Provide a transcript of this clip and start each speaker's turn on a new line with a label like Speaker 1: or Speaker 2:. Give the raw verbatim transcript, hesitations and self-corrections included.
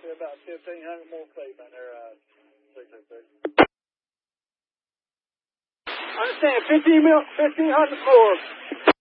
Speaker 1: see about fifteen hundred more feet down there, uh, six oh six. I understand, fifteen mil, fifteen hundred more.